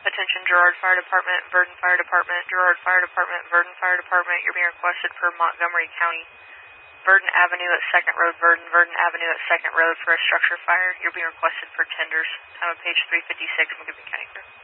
Attention Girard Fire Department, Verdon Fire Department, Girard Fire Department, Verdon Fire Department. You're being requested for Montgomery County. Verdon Avenue at 2nd Road, Verdon Avenue at 2nd Road for a structure fire. You're being requested for tenders. Time of page 356, Montgomery County Crew.